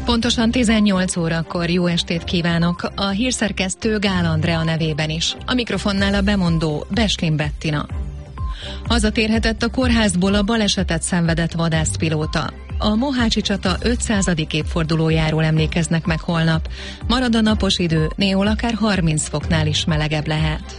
Pontosan 18 órakor jó estét kívánok, a hírszerkesztő Gál Andrea nevében is. A mikrofonnál a bemondó Beslin Bettina. Hazatérhetett a kórházból a balesetet szenvedett vadászpilóta. A mohácsi csata 500. évfordulójáról emlékeznek meg holnap. Marad a napos idő, néhol akár 30 foknál is melegebb lehet.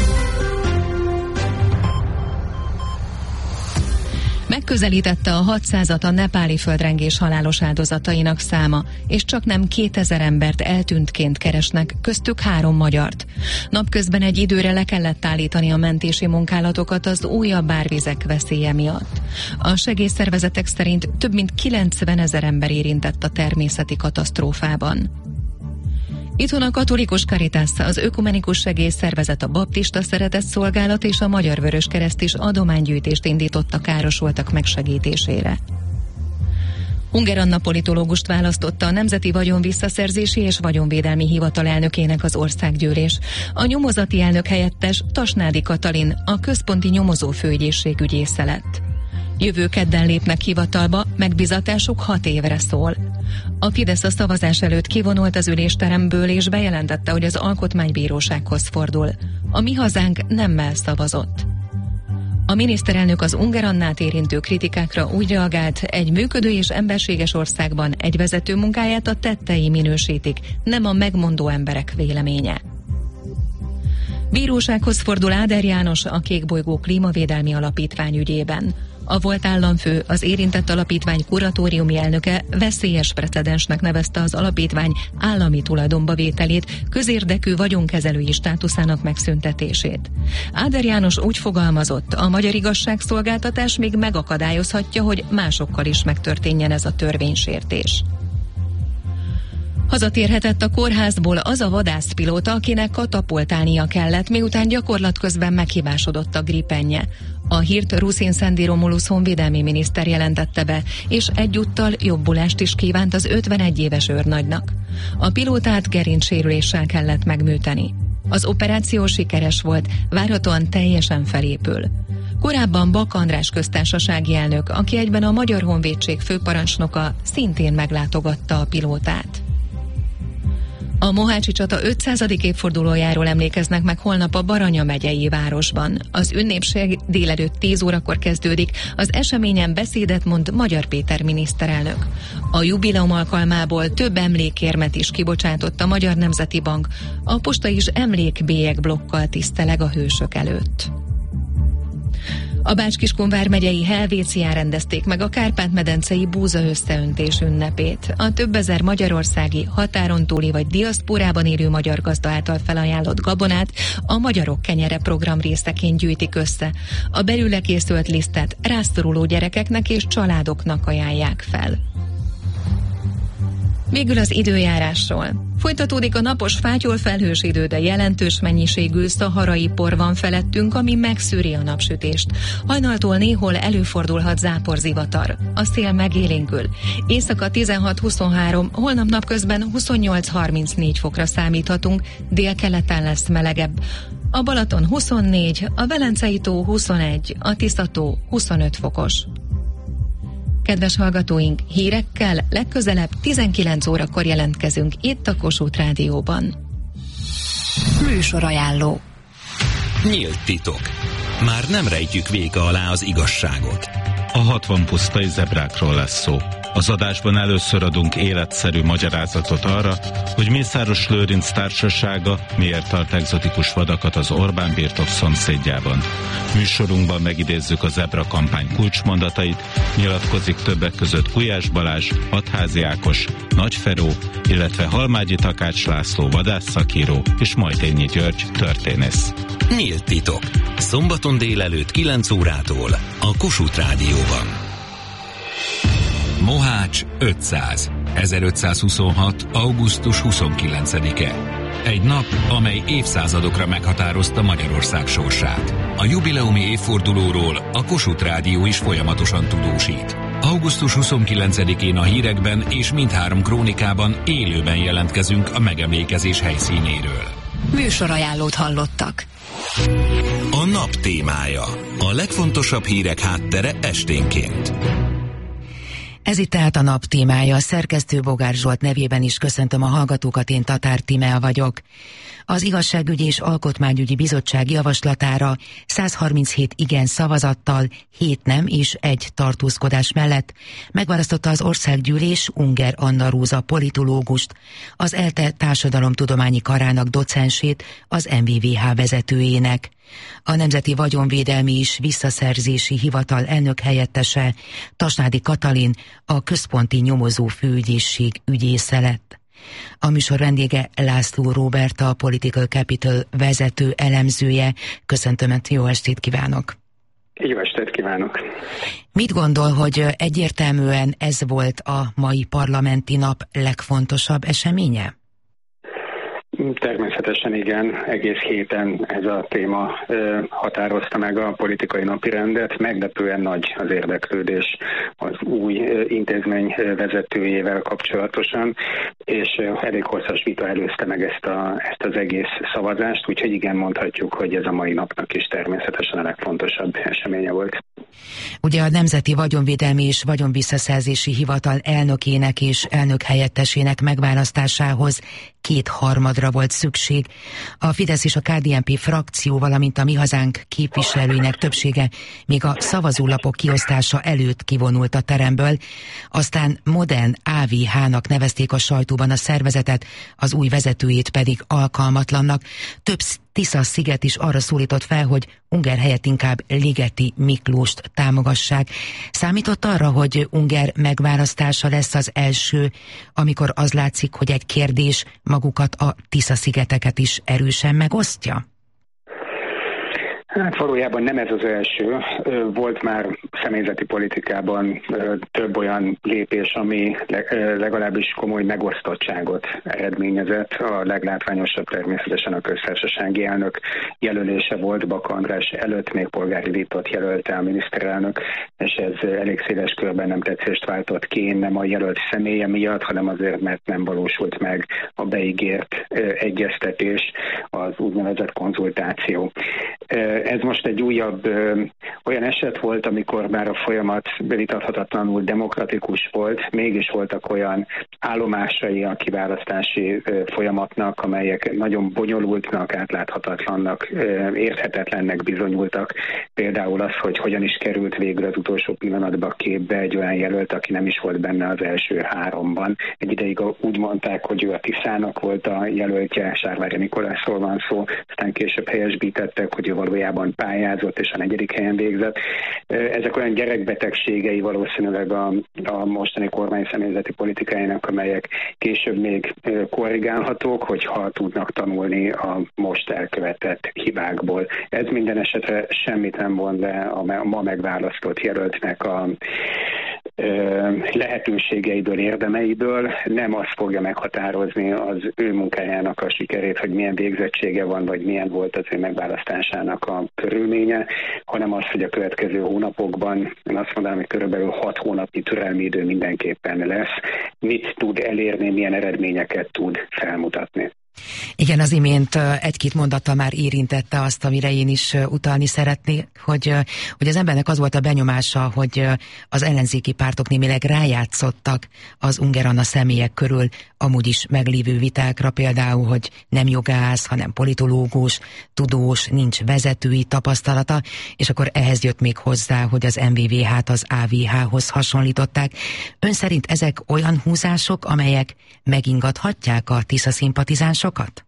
Megközelítette a 600-at a nepáli földrengés halálos áldozatainak száma, és csaknem 2000 embert eltűntként keresnek, köztük 3 magyart. Napközben egy időre le kellett állítani a mentési munkálatokat az újabb árvizek veszélye miatt. A segélyszervezetek szerint több mint 90 000 ember érintett a természeti katasztrófában. Itthon a Katolikus Caritas, az Ökumenikus Segélyszervezet, a Baptista Szeretetszolgálat és a Magyar Vöröskereszt is adománygyűjtést indított a károsultak megsegítésére. Unger Anna politológust választotta a Nemzeti Vagyonvisszaszerzési és Vagyonvédelmi Hivatal elnökének az országgyűlés. A nyomozati elnök helyettes Tasnádi Katalin a központi nyomozófőügyészség ügyésze lett. Jövő kedden lépnek hivatalba, megbizatásuk 6 évre szól. A Fidesz a szavazás előtt kivonult az ülésteremből és bejelentette, hogy az Alkotmánybírósághoz fordul. A Mi Hazánk nemmel szavazott. A miniszterelnök az Unger Annát érintő kritikákra úgy reagált, egy működő és emberséges országban egy vezető munkáját a tettei minősítik, nem a megmondó emberek véleménye. Bírósághoz fordul Áder János a Kékbolygó Klímavédelmi Alapítvány ügyében. A volt államfő, az érintett alapítvány kuratóriumi elnöke veszélyes precedensnek nevezte az alapítvány állami tulajdonba vételét, közérdekű vagyonkezelői státuszának megszüntetését. Áder János úgy fogalmazott, a magyar igazságszolgáltatás még megakadályozhatja, hogy másokkal is megtörténjen ez a törvénysértés. Hazatérhetett a kórházból az a vadászpilóta, akinek katapultálnia kellett, miután gyakorlat közben meghibásodott a gripenje. A hírt Ruszin Szendi Romulusz honvédelmi miniszter jelentette be, és egyúttal jobbulást is kívánt az 51 éves őrnagynak. A pilótát gerincsérüléssel kellett megműteni. Az operáció sikeres volt, várhatóan teljesen felépül. Korábban Bak András köztársasági elnök, aki egyben a Magyar Honvédség főparancsnoka, szintén meglátogatta a pilótát. A mohácsi csata 500. évfordulójáról emlékeznek meg holnap a Baranya megyei városban. Az ünnepség délelőtt 10 órakor kezdődik, az eseményen beszédet mond Magyar Péter miniszterelnök. A jubileum alkalmából több emlékérmet is kibocsátott a Magyar Nemzeti Bank. A posta is emlékbélyegblokkal tiszteleg a hősök előtt. A Bács-Kiskun vármegyei Helvécián rendezték meg a Kárpát-medencei búza összeöntés ünnepét. A több ezer magyarországi, határon túli vagy diaszpórában élő magyar gazda által felajánlott gabonát a Magyarok Kenyere program részeként gyűjtik össze. A belőle készült lisztet rászoruló gyerekeknek és családoknak ajánlják fel. Végül az időjárásról. Folytatódik a napos, fátyol felhős idő, de jelentős mennyiségű szaharai por van felettünk, ami megszűri a napsütést. Hajnaltól néhol előfordulhat záporzivatar. A szél megélénkül. Éjszaka 16-23, holnap napközben 28-34 fokra számíthatunk, délkeleten lesz melegebb. A Balaton 24, a Velencei tó 21, a Tisza-tó 25 fokos. Kedves hallgatóink, hírekkel legközelebb 19 órakor jelentkezünk itt a Kossuth Rádióban. Műsorajánló. Nyílt titok. Már nem rejtjük véka alá az igazságot. A 60 pusztai zebrákról lesz szó. Az adásban először adunk életszerű magyarázatot arra, hogy Mészáros Lőrinc társasága miért tart egzotikus vadakat az Orbán birtok szomszédjában. Műsorunkban megidézzük a zebra kampány kulcsmondatait, nyilatkozik többek között Gulyás Balázs, Hatházi Ákos, Nagy Feró, illetve Halmágyi Takács László vadászszakíró és Majtényi György történész. Nyílt titok. Szombaton délelőtt 9 órától a Kossuth Rádióban. Mohács 500. 1526. augusztus 29-e. Egy nap, amely évszázadokra meghatározta Magyarország sorsát. A jubileumi évfordulóról a Kossuth Rádió is folyamatosan tudósít. Augusztus 29-én a hírekben és mindhárom krónikában élőben jelentkezünk a megemlékezés helyszínéről. Műsorajánlót hallottak. A nap témája. A legfontosabb hírek háttere esténként. Ez itt tehát a nap témája. A szerkesztő Bogár Zsolt nevében is köszöntöm a hallgatókat, én Tatár Tímea vagyok. Az Igazságügyi és Alkotmányügyi Bizottság javaslatára 137 igen szavazattal, 7 nem és 1 tartózkodás mellett megválasztotta az Országgyűlés Unger Anna Róza politológust, az ELTE társadalomtudományi karának docensét, az MVVH vezetőjének. A Nemzeti Vagyonvédelmi és Visszaszerzési Hivatal elnök helyettese, Tasnádi Katalin, a Központi Nyomozó Főügyészség ügyésze lett. A műsor vendége László Róbert, a Political Capital vezető elemzője. Köszöntöm, jó estét kívánok! Jó estét kívánok! Mit gondol, hogy egyértelműen ez volt a mai parlamenti nap legfontosabb eseménye? Természetesen igen, egész héten ez a téma határozta meg a politikai napirendet. Meglepően nagy az érdeklődés az új intézmény vezetőjével kapcsolatosan, és elég hosszas vita előzte meg ezt az egész szavazást, úgyhogy igen, mondhatjuk, hogy ez a mai napnak is természetesen a legfontosabb eseménye volt. Ugye a Nemzeti Vagyonvédelmi és Vagyonvisszaszerzési Hivatal elnökének és elnök helyettesének megválasztásához 2/3 volt szükség. A Fidesz és a KDNP frakció, valamint a Mi Hazánk képviselőinek többsége még a szavazólapok kiosztása előtt kivonult a teremből, aztán modern AVH-nak nevezték a sajtóban a szervezetet, az új vezetőjét pedig alkalmatlannak. Több Tisza-sziget is arra szólított fel, hogy Unger helyett inkább Ligeti Miklóst támogassák. Számított arra, hogy Unger megválasztása lesz az első, amikor az látszik, hogy egy kérdés magukat a Tisza-szigeteket is erősen megosztja? Hát valójában nem ez az első. Volt már személyzeti politikában több olyan lépés, ami legalábbis komoly megosztottságot eredményezett. A leglátványosabb természetesen a köztársasági elnök jelölése volt. Bak András előtt még Polgári Vitot jelölte a miniszterelnök, és ez elég széles körben nem tetszést váltott ki, nem a jelölt személye miatt, hanem azért, mert nem valósult meg a beígért egyeztetés, az úgynevezett konzultáció. Ez most egy újabb olyan eset volt, amikor már a folyamat vitathatatlanul demokratikus volt, mégis voltak olyan állomásai a kiválasztási folyamatnak, amelyek nagyon bonyolultnak, átláthatatlannak, érthetetlennek bizonyultak. Például az, hogy hogyan is került végül az utolsó pillanatban képbe egy olyan jelölt, aki nem is volt benne az első 3-ban. Egy ideig úgy mondták, hogy ő a Tiszának volt a jelöltje, Sárvári Mikolásról van szó, aztán később helyesbítettek, hogy ő valójában pályázott és a 4. helyen végzett. Ezek olyan gyerekbetegségei valószínűleg a mostani kormány személyzeti politikájának, amelyek később még korrigálhatók, hogyha tudnak tanulni a most elkövetett hibákból. Ez minden esetre semmit nem von le a ma megválasztott jelöltnek a lehetőségeiből, érdemeiből, nem azt fogja meghatározni az ő munkájának a sikerét, hogy milyen végzettsége van, vagy milyen volt az ő megválasztásának a körülménye, hanem az, hogy a következő hónapokban, én azt mondanám, hogy körülbelül 6 hónapnyi türelmi idő mindenképpen lesz, mit tud elérni, milyen eredményeket tud felmutatni. Igen, az imént egy-két mondattal már érintette azt, amire én is utalni szeretnék, hogy az embernek az volt a benyomása, hogy az ellenzéki pártok némileg rájátszottak az Unger Anna személyek körül amúgy is meglévő vitákra, például, hogy nem jogász, hanem politológus, tudós, nincs vezetői tapasztalata, és akkor ehhez jött még hozzá, hogy az MVVH-t az AVH-hoz hasonlították. Ön szerint ezek olyan húzások, amelyek megingathatják a Tisza szimpatizánsokat?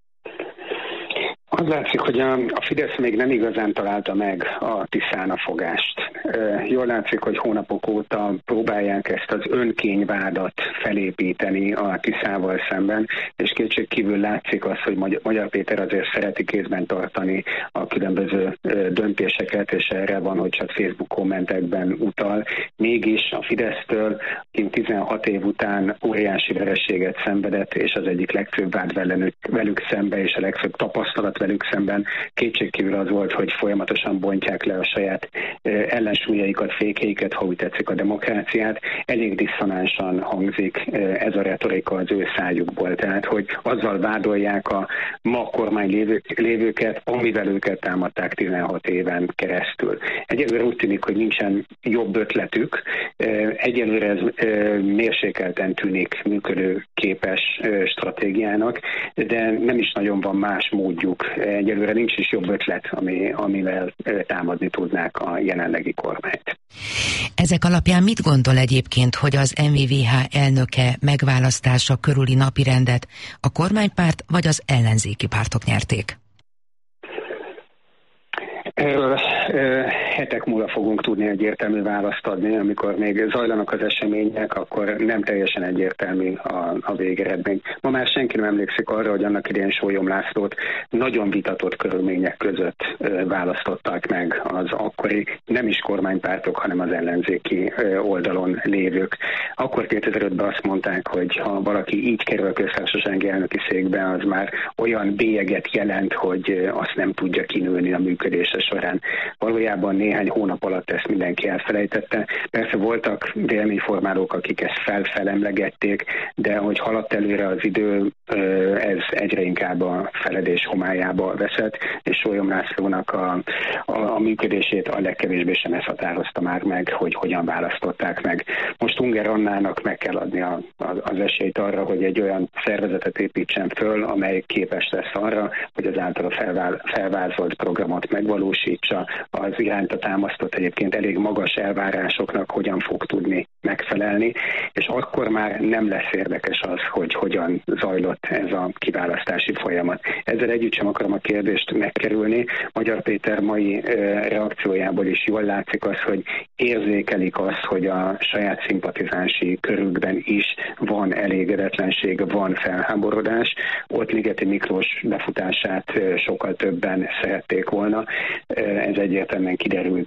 Az látszik, hogy a Fidesz még nem igazán találta meg a Tiszán a fogást. Jól látszik, hogy hónapok óta próbálják ezt az önkényvádat felépíteni a Tiszával szemben, és kétségkívül látszik az, hogy Magyar Péter azért szereti kézben tartani a különböző döntéseket, és erre van, hogy csak Facebook kommentekben utal. Mégis a Fidesztől, 16 év után óriási vereséget szenvedett, és az egyik legfőbb vád velük szemben, és a legfőbb tapasztalat velük szemben kétségkívül az volt, hogy folyamatosan bontják le a saját ellensúlyaikat, fékeiket, ha úgy tetszik a demokráciát. Elég disszonánsan hangzik ez a retorika az ő szájukból. Tehát, hogy azzal vádolják a ma kormány lévőket, amivel őket támadták 16 éven keresztül. Egyelőre úgy tűnik, hogy nincsen jobb ötletük. Egyelőre ez mérsékelten tűnik működőképes stratégiának, de nem is nagyon van más módjuk. Egyelőre nincs is jobb ötlet, amivel támadni tudnák a jelenlegi kormányt. Ezek alapján mit gondol egyébként, hogy az NVVH elnöke megválasztása körüli napirendet a kormánypárt vagy az ellenzéki pártok nyerték? Erről hetek múlva fogunk tudni egyértelmű választ adni, amikor még zajlanak az események, akkor nem teljesen egyértelmű a végeredmény. Ma már senki nem emlékszik arra, hogy annak idején Sólyom Lászlót nagyon vitatott körülmények között választották meg az akkori nem is kormánypártok, hanem az ellenzéki oldalon lévők. Akkor 2005-ben azt mondták, hogy ha valaki így kerül a köztársasági elnöki székbe, az már olyan bélyeget jelent, hogy azt nem tudja kinőni a működése során. Valójában néhány hónap alatt ezt mindenki elfelejtette. Persze voltak véleményformálók, akik ezt felfelemlegették, de hogy haladt előre az idő, ez egyre inkább a feledés homályába veszett, és Sólyom Lászlónak a működését a legkevésbé sem ezt határozta már meg, hogy hogyan választották meg. Most Ungár Annának meg kell adni az esélyt arra, hogy egy olyan szervezetet építsen föl, amely képes lesz arra, hogy az általa felvázolt programot megvalósítsa, az iránta támasztott egyébként elég magas elvárásoknak hogyan fog tudni megfelelni, és akkor már nem lesz érdekes az, hogy hogyan zajlott ez a kiválasztási folyamat. Ezzel együtt sem akarom a kérdést megkerülni. Magyar Péter mai reakciójából is jól látszik az, hogy érzékelik azt, hogy a saját szimpatizánsi körükben is van elégedetlenség, van felháborodás. Ott Ligeti Miklós befutását sokkal többen szerették volna. Ez egyértelműen kiderült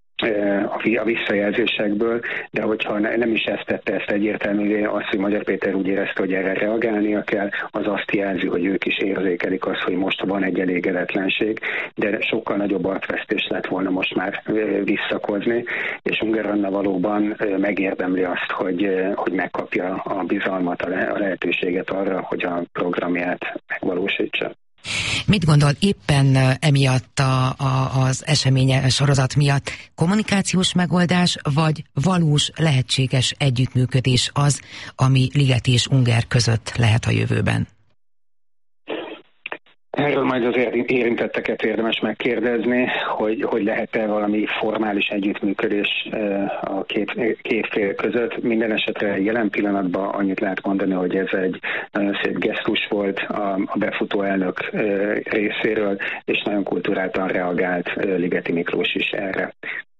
a visszajelzésekből, de hogyha nem is ezt tette ezt egyértelművé, az, hogy Magyar Péter úgy érezte, hogy erre reagálnia kell, az azt jelzi, hogy ők is érzékelik azt, hogy most van egy elégedetlenség, de sokkal nagyobb arcvesztés lett volna most már visszakozni, és Ungár Anna valóban megérdemli azt, hogy megkapja a bizalmat, a lehetőséget arra, hogy a programját megvalósítsa. Mit gondol éppen emiatt az esemény sorozat miatt kommunikációs megoldás, vagy valós lehetséges együttműködés az, ami Ligeti és Ungár között lehet a jövőben? Erről majd az érintetteket érdemes megkérdezni, hogy lehet-e valami formális együttműködés a két fél között. Minden esetre jelen pillanatban annyit lehet mondani, hogy ez egy nagyon szép gesztus volt a befutó elnök részéről, és nagyon kulturáltan reagált Ligeti Miklós is erre.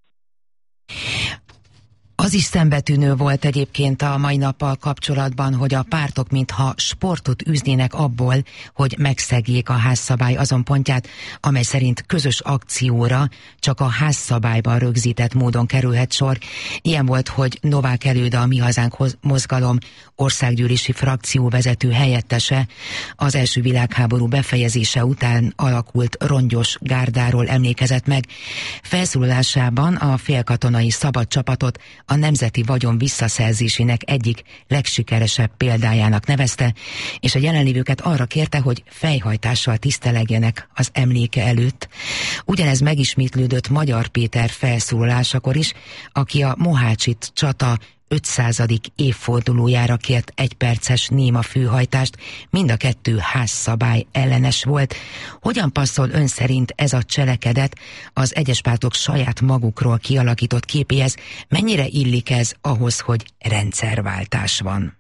Az is szembetűnő volt egyébként a mai nappal kapcsolatban, hogy a pártok mintha sportot üznének abból, hogy megszegjék a házszabály azon pontját, amely szerint közös akcióra csak a házszabályban rögzített módon kerülhet sor. Ilyen volt, hogy Novák Előda, a Mi Hazánk mozgalom országgyűlési frakcióvezető helyettese az első világháború befejezése után alakult rongyos gárdáról emlékezett meg. Felszólalásában a félkatonai szabad csapatot a nemzeti vagyon visszaszerzésének egyik legsikeresebb példájának nevezte, és a jelenlévőket arra kérte, hogy fejhajtással tisztelegjenek az emléke előtt. Ugyanez megismétlődött Magyar Péter felszólalásakor is, aki a Mohácsit csata 500. évfordulójára kért 1 perces néma főhajtást, mind a kettő házszabály ellenes volt. Hogyan passzol ön szerint ez a cselekedet az egyes pártok saját magukról kialakított képéhez? Mennyire illik ez ahhoz, hogy rendszerváltás van?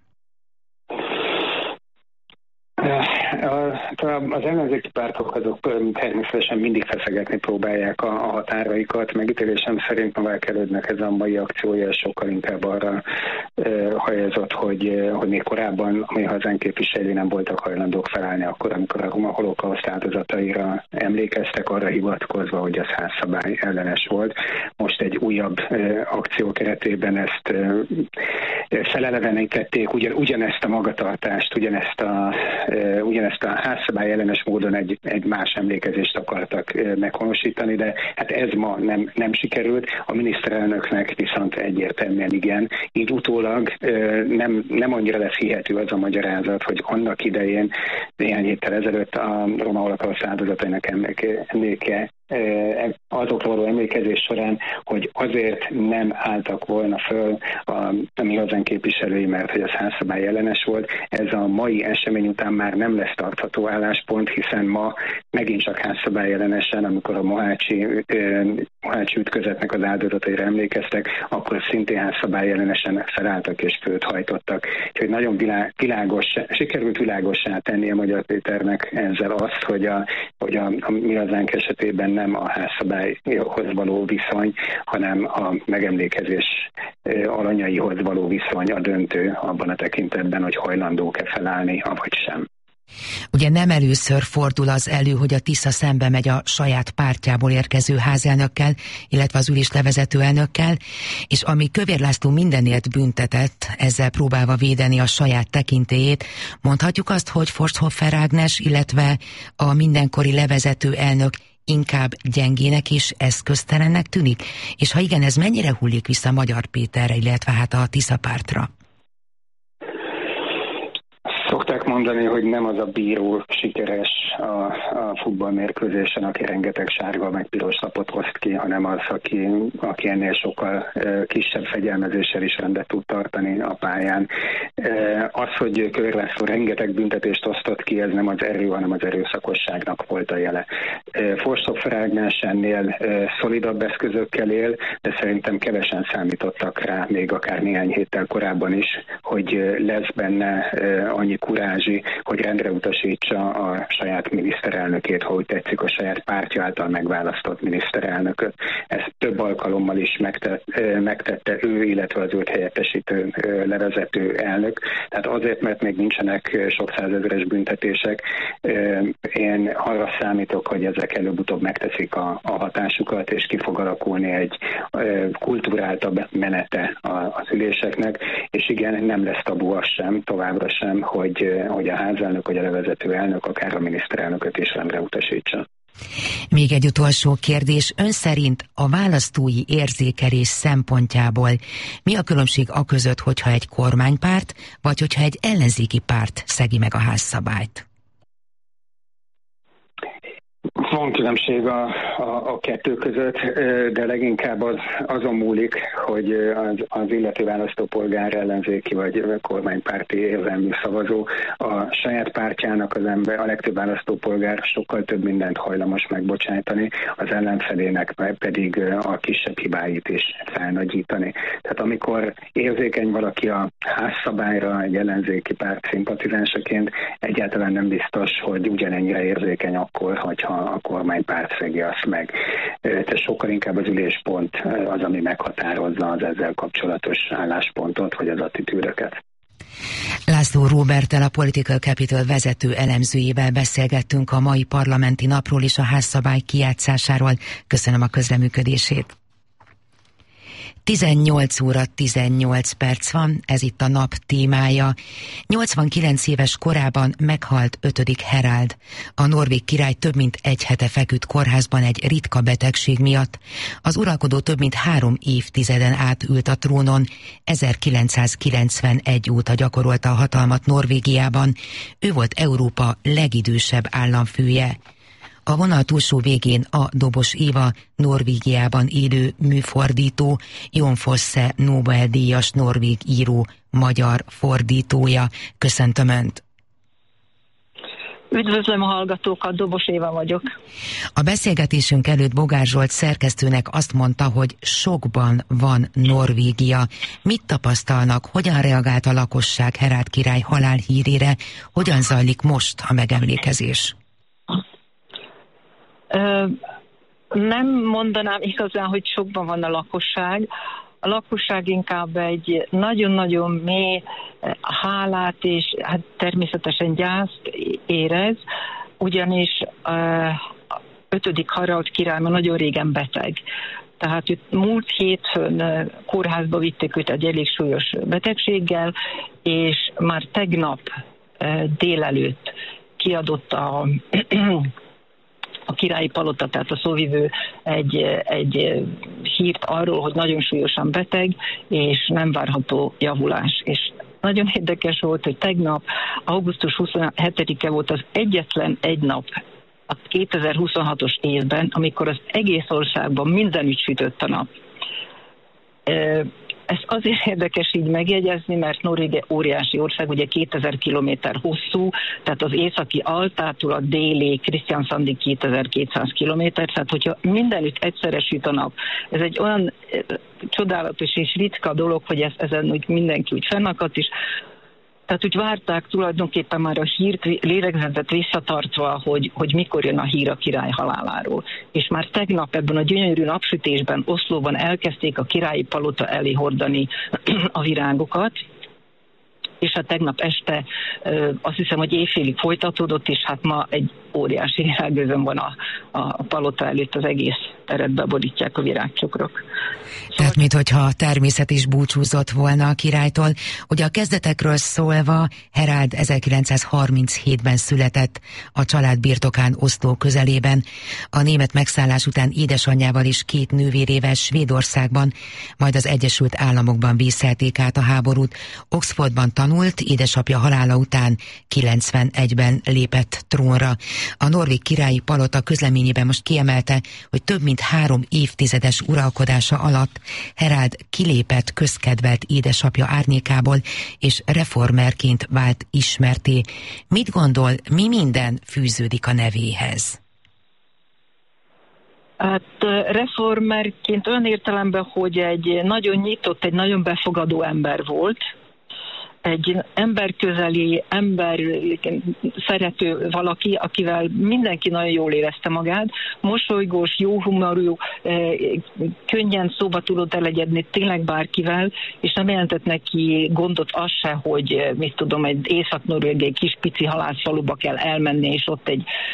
Az ellenzéki pártok azok természetesen mindig feszegetni próbálják a határaikat. Megítélésem szerint Novák Elődnek ez a mai akciója sokkal inkább arra hajazott, hogy még korábban a mi hazánk képviselői nem voltak hajlandók felállni akkor, amikor a holokauszt áldozataira emlékeztek, arra hivatkozva, hogy az házszabály ellenes volt. Most egy újabb akció keretében ezt felelevenítették, ugyanezt a magatartást, ugyanezt a házszabály ellenes módon egy más emlékezést akartak meghonosítani, de hát ez ma nem sikerült. A miniszterelnöknek viszont egyértelműen igen. Így utólag nem annyira lesz hihető az a magyarázat, hogy annak idején néhány héttel ezelőtt a roma holokauszt áldozatainak emléke azokról való emlékezés során, hogy azért nem álltak volna föl a mi hazánk képviselői, mert hogy az házszabály ellenes volt. Ez a mai esemény után már nem lesz tartható álláspont, hiszen ma megint csak házszabály ellenesen, amikor a mohácsi ütközetnek az áldozataira emlékeztek, akkor szintén házszabály ellenesen felálltak és főt hajtottak. Úgyhogy nagyon sikerült világossá tenni a Magyar Péternek ezzel azt, hogy a mi hazánk esetében nem a házszabályhoz való viszony, hanem a megemlékezés alanyaihoz való viszony a döntő abban a tekintetben, hogy hajlandók-e felállni, avagy sem. Ugye nem először fordul az elő, hogy a Tisza szembe megy a saját pártjából érkező házelnökkel, illetve az ülés levezető elnökkel, és ami Kövér László mindenért büntetett, ezzel próbálva védeni a saját tekintélyét, mondhatjuk azt, hogy Forsthoffer Ágnes, illetve a mindenkori levezető elnök inkább gyengének és eszköztelennek tűnik? És ha igen, ez mennyire hullik vissza Magyar Péterre, illetve hát a Tisza pártra? Szokták mondani, hogy nem az a bíró sikeres a futballmérkőzésen, aki rengeteg sárga meg piros lapot oszt ki, hanem az, aki ennél sokkal kisebb fegyelmezéssel is rendet tud tartani a pályán. Az, hogy Kövér László rengeteg büntetést osztott ki, ez nem az erő, hanem az erőszakosságnak volt a jele. Forsthoffer Ágnes ennél szolidabb eszközökkel él, de szerintem kevesen számítottak rá, még akár néhány héttel korábban is, hogy lesz benne annyi kurázsi, hogy rendre utasítsa a saját miniszterelnökét, ha úgy tetszik, a saját pártja által megválasztott miniszterelnököt. Ezt több alkalommal is megtette ő, illetve az őt helyettesítő levezető elnök. Tehát azért, mert még nincsenek sok százezeres büntetések, én arra számítok, hogy ezek előbb-utóbb megteszik a hatásukat, és ki fog alakulni egy kulturáltabb menete az üléseknek, és igen, nem lesz tabu az sem, továbbra sem, hogy a házelnök, vagy a levezető elnök, akár a miniszterelnököt is rendre utasítsa. Még egy utolsó kérdés. Ön szerint a választói érzékelés szempontjából mi a különbség a között, hogyha egy kormánypárt, vagy hogyha egy ellenzéki párt szegi meg a házszabályt? Van különbség a kettő között, de leginkább azon múlik, hogy az illető választópolgár ellenzéki vagy kormánypárti érzelmű szavazó a saját pártjának a legtöbb választópolgár sokkal több mindent hajlamos megbocsájtani, az ellenfelének pedig a kisebb hibáit is felnagyítani. Tehát amikor érzékeny valaki a házszabályra egy ellenzéki párt szimpatizánsaként, egyáltalán nem biztos, hogy ugyanennyire érzékeny akkor, hogyha a kormánypárt szegi azt meg. Tehát sokkal inkább az üléspont az, ami meghatározza az ezzel kapcsolatos álláspontot, vagy az attitűdöket. László Róberttel, a Political Capital vezető elemzőjével beszélgettünk a mai parlamenti napról és a házszabály kijátszásáról. Köszönöm a közreműködését. 18 óra 18 perc van, ez itt a nap témája. 89 éves korában meghalt 5. Harald. A norvég király több mint egy hete feküdt kórházban egy ritka betegség miatt. Az uralkodó több mint 3 évtizeden át ült a trónon, 1991 óta gyakorolta a hatalmat Norvégiában. Ő volt Európa legidősebb államfője. A vonal túlsó végén a Dobos Éva, Norvégiában élő műfordító, Jon Fosse Nobel-díjas norvég író, magyar fordítója. Köszöntöm Önt! Üdvözlöm a hallgatókat, Dobos Éva vagyok. A beszélgetésünk előtt Bogár Zsolt szerkesztőnek azt mondta, hogy sokban van Norvégia. Mit tapasztalnak, hogyan reagált a lakosság Harald király halálhírére, hogyan zajlik most a megemlékezés? Nem mondanám igazán, hogy sokban van a lakosság, a lakosság inkább egy nagyon-nagyon mély hálát és hát természetesen gyászt érez, ugyanis 5. Harald király már nagyon régen beteg. Tehát múlt hétfőn kórházba vitték őt egy elég súlyos betegséggel, és már tegnap délelőtt kiadott a királyi palota, tehát a szóvivő egy hírt arról, hogy nagyon súlyosan beteg, és nem várható javulás. És nagyon érdekes volt, hogy tegnap, augusztus 27-e volt az egyetlen egy nap a 2026-os évben, amikor az egész országban mindenütt sütött a nap. Ez azért érdekes így megjegyezni, mert Norvégia óriási ország, ugye 2000 kilométer hosszú, tehát az északi Altától a déli Kristiansandig 2200 kilométer, tehát hogyha mindenütt egyszerre süt a nap, ez egy olyan csodálatos és ritka dolog, hogy ezen úgy mindenki úgy fennakadt is. Tehát úgy várták tulajdonképpen már a hírt, lélegzetet visszatartva, hogy mikor jön a hír a király haláláról. És már tegnap ebben a gyönyörű napsütésben Oszlóban elkezdték a királyi palota elé hordani a virágokat, és hát tegnap este azt hiszem, hogy éjfélig folytatódott, és hát ma egy óriási virágözön van a palota előtt, az egész teret beborítják a virágcsokrok. Tehát, minthogyha a természet is búcsúzott volna a királytól. Ugye a kezdetekről szólva, Harald 1937-ben született a család birtokán Oszló közelében. A német megszállás után édesanyjával és 2 nővérével Svédországban, majd az Egyesült Államokban vészelték át a háborút. Oxfordban tanult, édesapja halála után 91-ben lépett trónra. A norvég királyi palota közleményében most kiemelte, hogy több mint 3 évtizedes uralkodása alatt Harald kilépett közkedvelt édesapja árnyékából, és reformerként vált ismertté. Mit gondol, mi minden fűződik a nevéhez? Hát reformerként olyan értelemben, hogy egy nagyon nyitott, egy nagyon befogadó ember volt, egy emberközeli, ember szerető valaki, akivel mindenki nagyon jól érezte magát, mosolygós, jó humorú, könnyen szóba tudott elegyedni tényleg bárkivel, és nem jelentett neki gondot az se, hogy mit tudom, egy észak-norvégiai kis pici halászfaluba kell elmenni, és ott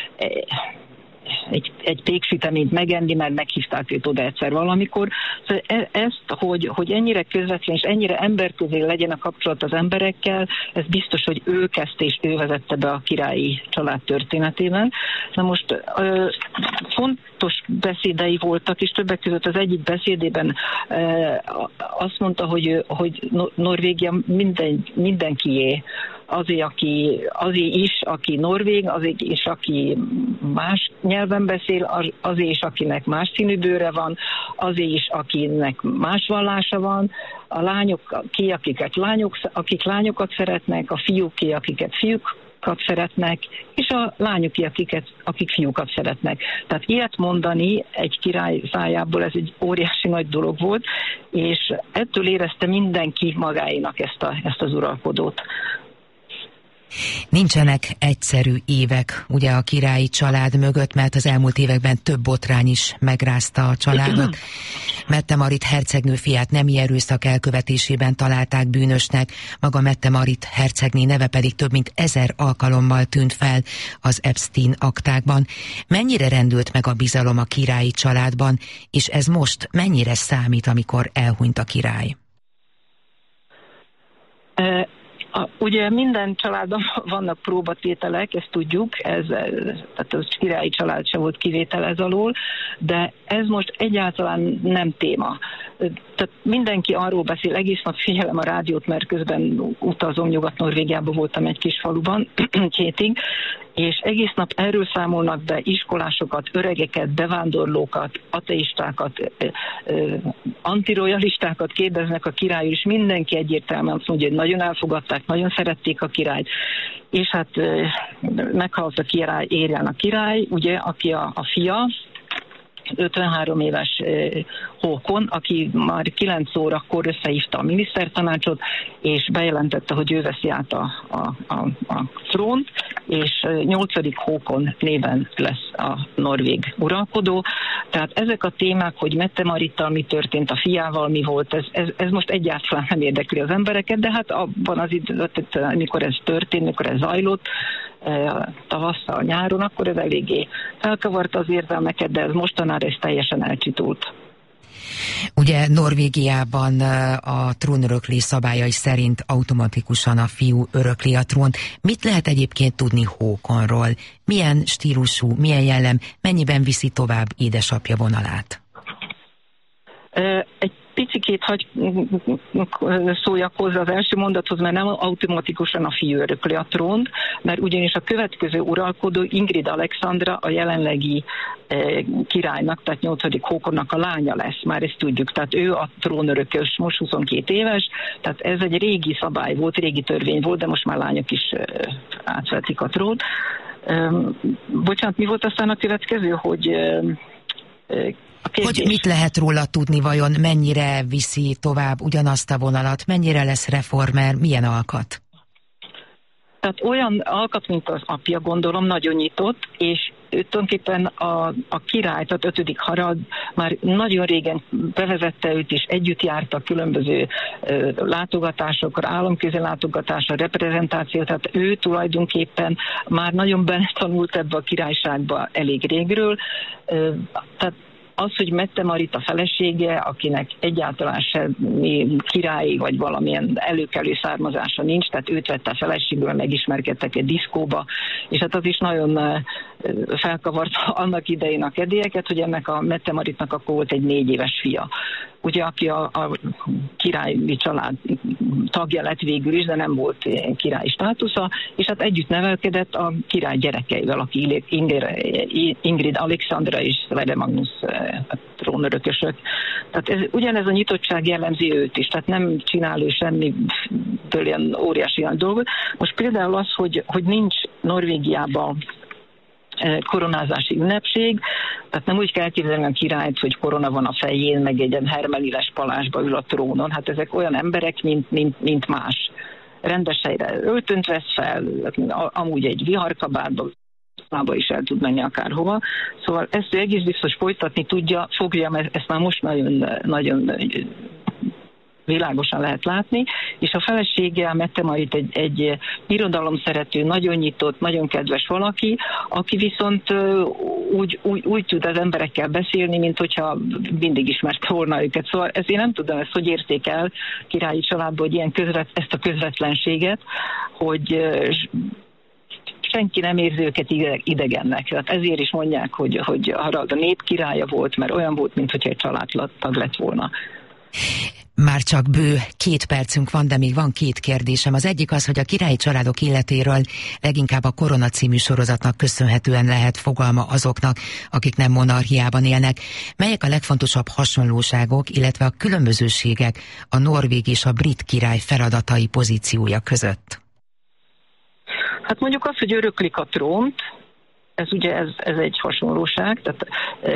egy péksüteményt megenni, mert meghívták őt oda egyszer valamikor. Szóval ezt, hogy ennyire közvetlen és ennyire emberközé legyen a kapcsolat az emberekkel, ez biztos, hogy ő kezdte és ő vezette be a királyi család történetében. Na most fontos beszédei voltak, és többek között az egyik beszédében azt mondta, hogy Norvégia mindenkié, azért is, aki norvég, azért is, aki más nyelven beszél, azért is, akinek más színű bőre van, azért is, akinek más vallása van, a lányok ki, akik lányokat szeretnek, a fiúk ki, akiket fiúkat szeretnek, és a lányok ki, akik fiúkat szeretnek. Tehát ilyet mondani egy király szájából, ez egy óriási nagy dolog volt, és ettől érezte mindenki magáénak ezt az uralkodót. Nincsenek egyszerű évek ugye a királyi család mögött, mert az elmúlt években több botrány is megrázta a családot. Mette-Marit hercegnő fiát nemi erőszak elkövetésében találták bűnösnek, maga Mette-Marit hercegné neve pedig több mint 1000 alkalommal tűnt fel az Epstein aktákban. Mennyire rendült meg a bizalom a királyi családban, és ez most mennyire számít, amikor elhunyt a király? Ugye minden családban vannak próbatételek, ezt tudjuk, tehát a királyi család se volt kivétel ez alól, de ez most egyáltalán nem téma. Tehát mindenki arról beszél, egész nap figyelem a rádiót, mert közben utazom, Nyugat-Norvégiában voltam egy kis faluban 2 hétig, és egész nap erről számolnak be iskolásokat, öregeket, bevándorlókat, ateistákat, antirojalistákat kérdeznek a királyról, és mindenki egyértelműen azt mondja, hogy nagyon elfogadták, nagyon szerették a királyt, és hát meghalt a király, érjen a király, ugye, aki a fia, 53 éves Håkon, aki már 9 órakor összehívta a minisztertanácsot, és bejelentette, hogy ő veszi át a trónt, és 8. Håkon néven lesz a norvég uralkodó. Tehát ezek a témák, hogy Mette-Marittal mi történt, a fiával mi volt, ez most egyáltalán nem érdekli az embereket, de hát abban az időben, mikor ez történt, mikor ez zajlott, tavasszal, nyáron, akkor ez eléggé felkavarta az érzelmeket, de ez mostanára ez teljesen elcsitult. Ugye Norvégiában a trónöröklés szabályai szerint automatikusan a fiú örökli a trónt. Mit lehet egyébként tudni Håkonról? Milyen stílusú, milyen jellem, mennyiben viszi tovább édesapja vonalát? Egy picikét hagy szóljak hozzá az első mondathoz, mert nem automatikusan a fiú örökli a trónt, mert ugyanis a következő uralkodó Ingrid Alexandra a jelenlegi királynak, tehát 8. Håkonnak a lánya lesz, már ezt tudjuk. Tehát ő a trónörökös, most 22 éves, tehát ez egy régi szabály volt, régi törvény volt, de most már lányok is átvetik a trónt. Bocsánat, mi volt aztán a következő, hogy mit lehet róla tudni, vajon mennyire viszi tovább ugyanazt a vonalat, mennyire lesz reformer, milyen alkat? Tehát olyan alkat, mint az apja, gondolom, nagyon nyitott, és tulajdonképpen a király, tehát 5. Harald már nagyon régen bevezette őt, és együtt jártak különböző látogatásokra, államközi látogatásra, reprezentáció, tehát ő tulajdonképpen már nagyon beletanult ebbe a királyságba elég régről, tehát az, hogy Mette-Marit a felesége, akinek egyáltalán semmi királyi vagy valamilyen előkelő származása nincs, tehát őt vette a feleségül, megismerkedtek egy diszkóba, és hát az is nagyon felkavarta annak idején a kedélyeket, hogy ennek a Mette-Maritnak akkor volt egy 4 éves fia. Ugye, aki a királyi család tagja lett végül is, de nem volt királyi státusza, és hát együtt nevelkedett a király gyerekeivel, aki Ingrid Alexandra és Sverre Magnus trónörökösök. Tehát ugyanez a nyitottság jellemzi őt is, tehát nem csinál ő semmiből ilyen óriási olyan dolgot. Most például az, hogy nincs Norvégiában koronázási ünnepség, tehát nem úgy kell képzelni a királyt, hogy korona van a fején, meg egy ilyen hermeliles palásba ül a trónon, hát ezek olyan emberek, mint más. Rendes helyre öltönt vesz fel, amúgy egy viharkabátba is el tud menni akárhova. Szóval ezt egész biztos folytatni fogja, mert ezt már most nagyon világosan lehet látni, és a felesége, Mette-Marit egy irodalomszerető, nagyon nyitott, nagyon kedves valaki, aki viszont úgy tud az emberekkel beszélni, mint hogyha mindig ismerte volna őket. Szóval én nem tudom, ezt hogy érték el királyi családból, hogy ilyen ezt a közvetlenséget, hogy senki nem érzi őket idegennek. Tehát ezért is mondják, hogy Harald a nép királya volt, mert olyan volt, mint hogyha egy családtag lett volna. Már csak bő 2 percünk van, de még van 2 kérdésem. Az egyik az, hogy a királyi családok életéről leginkább a Korona című sorozatnak köszönhetően lehet fogalma azoknak, akik nem monarchiában élnek. Melyek a legfontosabb hasonlóságok, illetve a különbözőségek a norvég és a brit király feladatai, pozíciója között? Hát mondjuk az, hogy öröklik a trónt, ez egy hasonlóság, tehát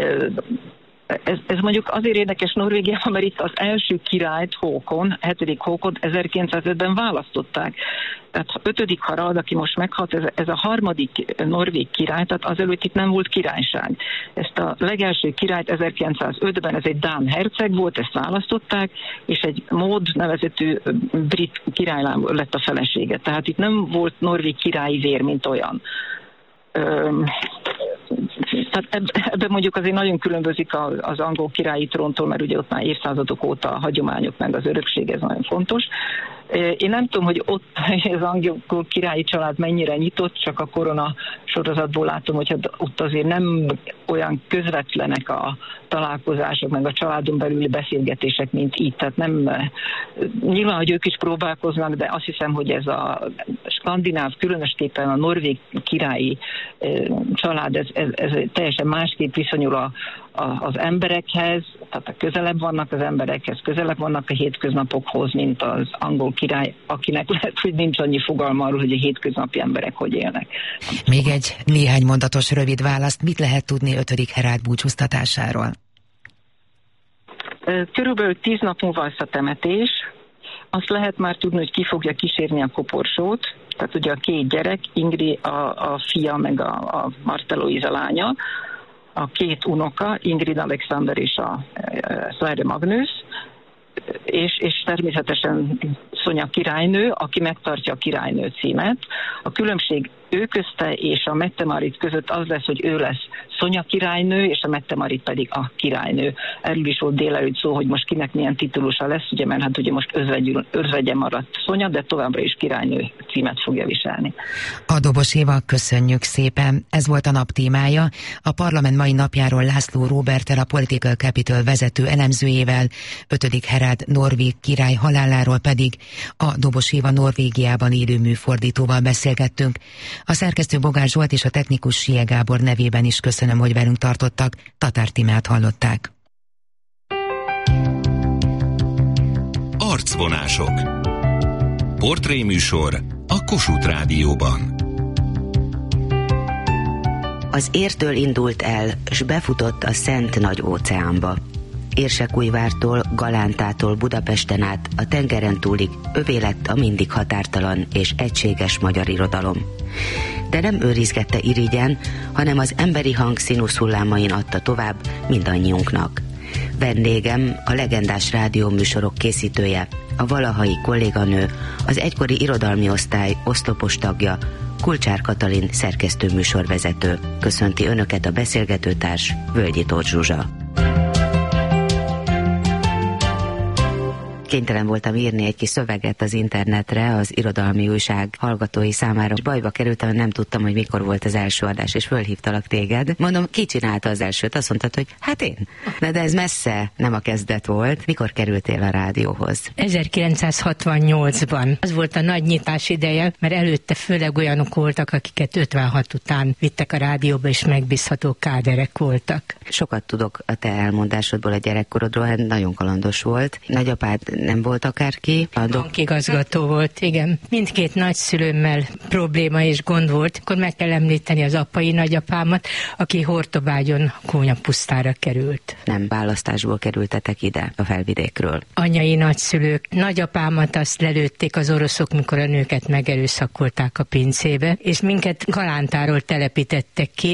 ez mondjuk azért érdekes Norvégiában, mert itt az első királyt, Håkon, 7. Håkon 1905-ben választották. Tehát 5. Harald, aki most meghalt, ez a 3. norvég király, tehát azelőtt itt nem volt királyság. Ezt a legelső királyt 1905-ben, ez egy dán herceg volt, ezt választották, és egy Maud nevezetű brit király lett a felesége. Tehát itt nem volt norvég királyi vér, mint olyan. Tehát ebben mondjuk azért nagyon különbözik az angol királyi tróntól, mert ugye ott már évszázadok óta a hagyományok meg az örökség, ez nagyon fontos. Én nem tudom, hogy ott az angol királyi család mennyire nyitott, csak a Korona sorozatból látom, hogy ott azért nem olyan közvetlenek a találkozások, meg a családon belüli beszélgetések, mint itt. Tehát nem, nyilván, hogy ők is próbálkoznak, de azt hiszem, hogy ez a skandináv, különösképpen a norvég királyi család, ez teljesen másképp viszonyul az emberekhez, tehát a közelebb vannak az emberekhez, közelebb vannak a hétköznapokhoz, mint az angol király, akinek lehet, hogy nincs annyi fogalma arról, hogy a hétköznapi emberek hogy élnek. Még egy néhány mondatos rövid választ, mit lehet tudni 5. Herald búcsúztatásáról? Körülbelül 10 nap múlva lesz a temetés. Azt lehet már tudni, hogy ki fogja kísérni a koporsót. Tehát ugye a 2 gyerek, Ingrid a fia, meg a Martha Louise lánya, a 2 unoka, Ingrid Alexander és a Sverre Magnus, és természetesen Szonya királynő, aki megtartja a királynő címet. A különbség ő közte és a Mette-Marit között az lesz, hogy ő lesz Szonya királynő, és a Mette-Marit pedig a királynő. Erről is volt délelőtt szó, hogy most kinek milyen titulusa lesz, ugye, mert hát ugye most özvegye maradt Szonya, de továbbra is királynő címet fogja viselni. A Dobos Éva, köszönjük szépen. Ez volt a nap témája. A parlament mai napjáról László Róberttel, a Political Capital vezető elemzőjével, 5. Herald norvég király haláláról pedig a Dobos Éva Norvégiában élő műfordítóval beszélgettünk. A szerkesztő Bogár Zsolt és a technikus Sie Gábor nevében is köszönöm, hogy velünk tartottak. Tatár Tímát hallották. Arcvonások. Portréműsor a Kossuth Rádióban. Az Értől indult el, s befutott a Szent Nagy Óceánba. Érsekújvártól, Galántától Budapesten át a tengeren túlig övé lett a mindig határtalan és egységes magyar irodalom. De nem őrizgette irigyen, hanem az emberi hang színuszhullámain adta tovább mindannyiunknak. Vendégem a legendás rádióműsorok készítője, a valahai kolléganő, az egykori irodalmi osztály oszlopos tagja, Kulcsár Katalin szerkesztőműsorvezető. Köszönti önöket a beszélgetőtárs, Völgyi Tóth Zsuzsa. Kénytelen voltam írni egy kis szöveget az internetre az irodalmi újság hallgatói számára. Bajba kerültem, nem tudtam, hogy mikor volt az első adás, és fölhívtalak téged. Mondom, ki csinálta az elsőt? Azt mondtad, hogy hát én. De ez messze nem a kezdet volt. Mikor kerültél a rádióhoz? 1968-ban. Az volt a nagy nyitás ideje, mert előtte főleg olyanok voltak, akiket 56 után vittek a rádióba, és megbízható káderek voltak. Sokat tudok a te elmondásodból a gyerekkorodról, hát nagyon kalandos volt. Nagyapád nem volt akárki. Bankigazgató volt, igen. Mindkét nagyszülőmmel probléma és gond volt. Akkor meg kell említeni az apai nagyapámat, aki Hortobágyon Kónyapusztára került. Nem választásból kerültetek ide a Felvidékről. Anyai nagyszülők. Nagyapámat azt lelőtték az oroszok, mikor a nőket megerőszakolták a pincébe, és minket Galántáról telepítettek ki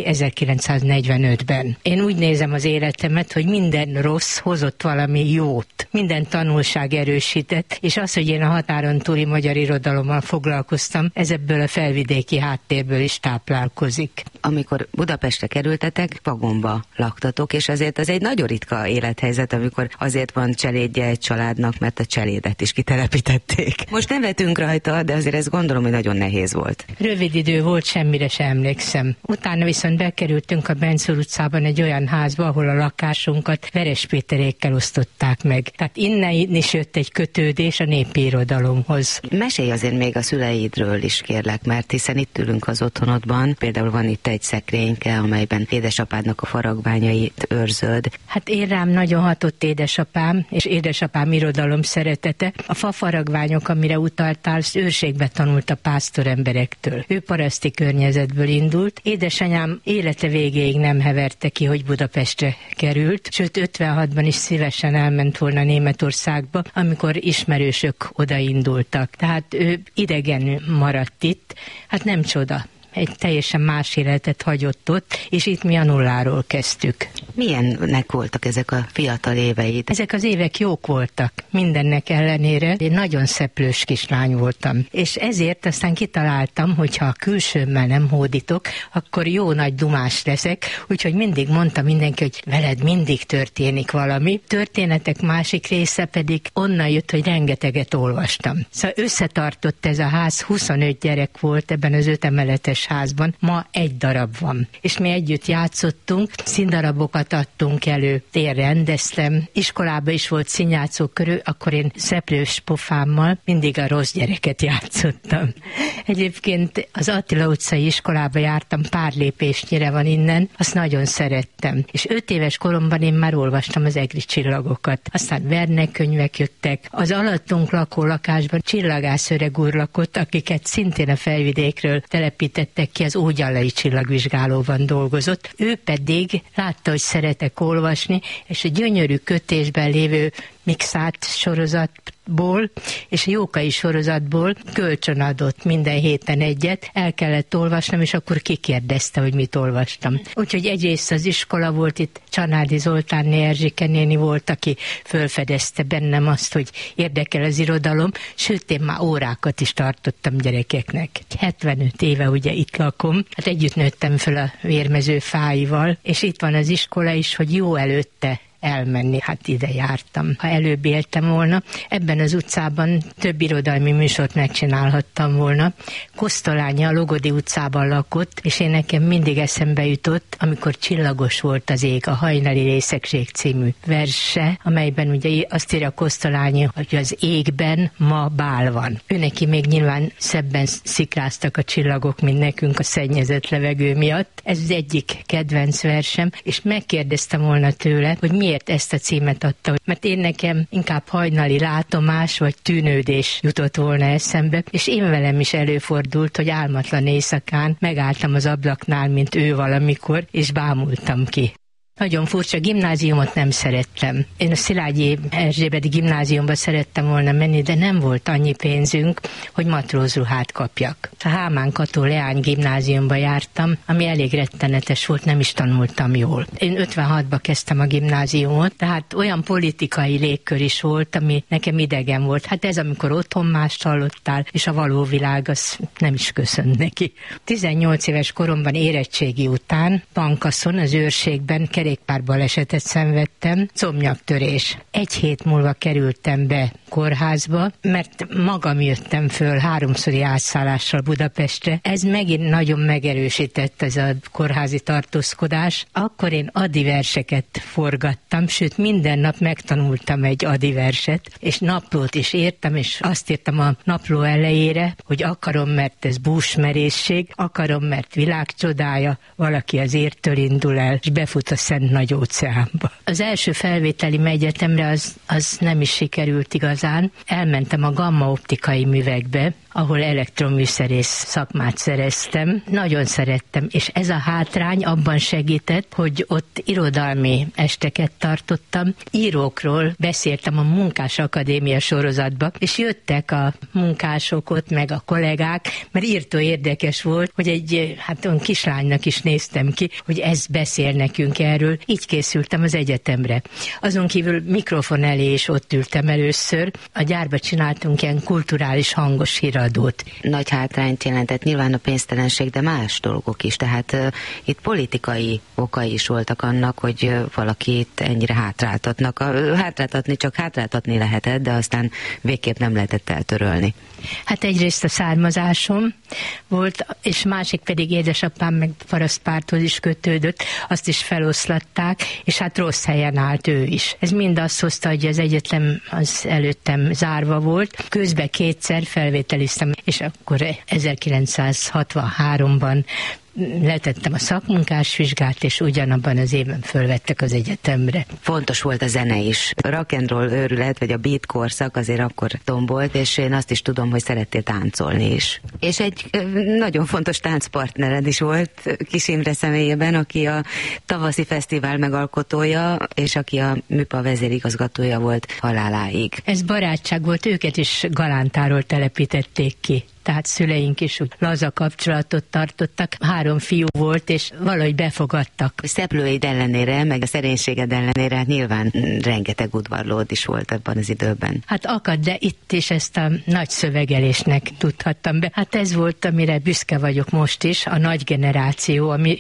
1945-ben. Én úgy nézem az életemet, hogy minden rossz hozott valami jót. Minden tanulság erősített, és az, hogy én a határon túli magyar irodalommal foglalkoztam, ez ebből a felvidéki háttérből is táplálkozik. Amikor Budapestre kerültetek, vagonba laktatok, és azért az egy nagyon ritka élethelyzet, amikor azért van cselédje egy családnak, mert a cselédet is kitelepítették. Most nevetünk rajta, de azért ezt gondolom, hogy nagyon nehéz volt. Rövid idő volt, semmire sem emlékszem. Utána viszont bekerültünk a Bencúr utcában egy olyan házba, ahol a lakásunkat Verespéterékkel osztották meg. Tehát innen is jött egy kötődés a népi irodalomhoz. Mesélj azért még a szüleidről is, kérlek, mert hiszen itt ülünk az otthonodban. Például van itt egy szekrényke, amelyben édesapádnak a faragványait őrzöd. Hát én rám nagyon hatott édesapám, és édesapám irodalom szeretete. A fafaragványok, amire utaltál, őrségbe tanult a pásztoremberektől. Ő paraszti környezetből indult. Édesanyám élete végéig nem heverte ki, hogy Budapestre került, sőt 56-ban is szívesen elment volna Németországba, amikor ismerősök odaindultak. Tehát ő idegenül maradt itt. Hát nem csoda. Egy teljesen más életet hagyott ott, és itt mi a nulláról kezdtük. Milyennek voltak ezek a fiatal éveid? Ezek az évek jók voltak, mindennek ellenére. Én nagyon szeplős kislány voltam, és ezért aztán kitaláltam, hogy ha a külsőmmel nem hódítok, akkor jó nagy dumás leszek, úgyhogy mindig mondta mindenki, hogy veled mindig történik valami. Történetek másik része pedig onnan jött, hogy rengeteget olvastam. Szóval összetartott ez a ház, 25 gyerek volt ebben az 5 emeletes társasházban ma 1 darab van. És mi együtt játszottunk, színdarabokat adtunk elő, én rendeztem, iskolába is volt színjátszó körül, akkor én szeplős pofámmal mindig a rossz gyereket játszottam. Egyébként az Attila utcai iskolába jártam, pár lépésnyire van innen, azt nagyon szerettem. És 5 éves koromban én már olvastam az egri csillagokat. Aztán Verne könyvek jöttek. Az alattunk lakó lakásban csillagász öreg úr lakott, akiket szintén a Felvidékről telepítettek ki, az Ógyallai csillagvizsgálóban dolgozott. Ő pedig látta, hogy szeretek olvasni, és a gyönyörű kötésben lévő Mixát sorozatból és a Jókai sorozatból kölcsönadott minden héten egyet, el kellett olvasnom, és akkor kikérdezte, hogy mit olvastam. Úgyhogy egyrészt az iskola volt, itt Csanádi Zoltánné Erzsike néni volt, aki fölfedezte bennem azt, hogy érdekel az irodalom, sőt, én már órákat is tartottam gyerekeknek. 75 éve ugye itt lakom, hát együtt nőttem föl a Vérmezőfáival, és itt van az iskola is, hogy jó előtte elmenni, hát ide jártam. Ha előbb éltem volna, ebben az utcában több irodalmi műsort megcsinálhattam volna. Kosztolányi a Logodi utcában lakott, és én nekem mindig eszembe jutott, amikor Csillagos volt az ég, a Hajnali részegség című verse, amelyben ugye azt írja Kosztolányi, hogy az égben ma bál van. Őneki még nyilván szebben szikráztak a csillagok, mint nekünk a szennyezett levegő miatt. Ez az egyik kedvenc versem, és megkérdeztem volna tőle, hogy miért ezt a címet adta, mert én nekem inkább hajnali látomás vagy tűnődés jutott volna eszembe, és én velem is előfordult, hogy álmatlan éjszakán megálltam az ablaknál, mint ő valamikor, és bámultam ki. Nagyon furcsa, gimnáziumot nem szerettem. Én a Szilágyi Erzsébeti gimnáziumba szerettem volna menni, de nem volt annyi pénzünk, hogy matrózruhát kapjak. A Hámán Kató Leány gimnáziumba jártam, ami elég rettenetes volt, nem is tanultam jól. Én 56-ba kezdtem a gimnáziumot, tehát olyan politikai légkör is volt, ami nekem idegen volt. Hát ez, amikor otthon mást hallottál, és a való világ, az nem is köszönt neki. 18 éves koromban érettségi után Pankaszon, az őrségben kerékpárbalesetet szenvedtem, combnyaktörés. 1 hét múlva kerültem be kórházba, mert magam jöttem föl 3-szori átszállással Budapestre. Ez megint nagyon megerősített, ez a kórházi tartózkodás. Akkor én adiverseket forgattam, sőt minden nap megtanultam egy adiverset, és naplót is írtam, és azt írtam a napló elejére, hogy akarom, mert ez búsmerészség, akarom, mert világcsodája, valaki az értől indul el, és befut a Szent Nagy Óceánba. Az első felvételi egyetemre az nem is sikerült igazán. Elmentem a Gamma optikai művekbe, ahol elektroműszerész szakmát szereztem. Nagyon szerettem, és ez a hátrány abban segített, hogy ott irodalmi esteket tartottam. Írókról beszéltem a Munkás Akadémia sorozatba, és jöttek a munkások ott, meg a kollégák, mert írtó érdekes volt, hogy egy olyan kislánynak is néztem ki, hogy ez beszél nekünk erről. Így készültem az egyetemre. Azon kívül mikrofon elé is ott ültem először. A gyárba csináltunk ilyen kulturális hangos híradót. Nagy hátrányt jelentett nyilván a pénztelenség, de más dolgok is. Tehát itt politikai okai is voltak annak, hogy valakit ennyire hátráltatnak. Hátráltatni csak hátráltatni lehetett, de aztán végképp nem lehetett eltörölni. Hát egyrészt a származásom volt, és másik pedig édesapám meg parasztpárthoz is kötődött, azt is feloszlatták, és hát rossz helyen állt ő is. Ez mind azt hozta, hogy az egyetem az előttem zárva volt. Közben 2-szer felvételiztem, és akkor 1963-ban letettem a szakmunkásvizsgát, és ugyanabban az évben fölvettek az egyetemre. Fontos volt a zene is. A rock and roll őrület, vagy a beat korszak azért akkor tombolt, és én azt is tudom, hogy szerettél táncolni is. És egy nagyon fontos táncpartnered is volt Kis Imre személyében, aki a tavaszi fesztivál megalkotója, és aki a MÜPA vezérigazgatója volt haláláig. Ez barátság volt, őket is Galántáról telepítették ki. Tehát szüleink is úgy laza kapcsolatot tartottak. 3 fiú volt, és valahogy befogadtak. Szeplőid ellenére, meg a szerénységed ellenére nyilván rengeteg udvarlód is volt abban az időben. Hát akad, de itt is ezt a nagy szövegelésnek tudhattam be. Hát ez volt, amire büszke vagyok most is, a nagy generáció, ami